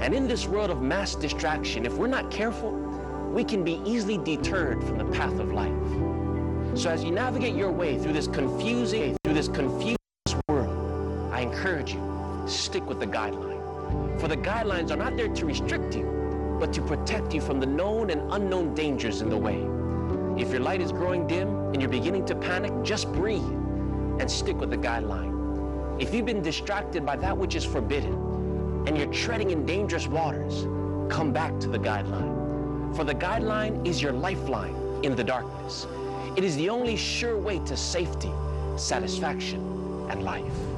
And in this world of mass distraction, if we're not careful, we can be easily deterred from the path of life. So as you navigate your way through this confused world, I encourage you, stick with the guideline. For the guidelines are not there to restrict you, but to protect you from the known and unknown dangers in the way. If your light is growing dim and you're beginning to panic, just breathe and stick with the guideline. If you've been distracted by that which is forbidden and you're treading in dangerous waters, come back to the guideline. For the guideline is your lifeline in the darkness. It is the only sure way to safety, satisfaction, and life.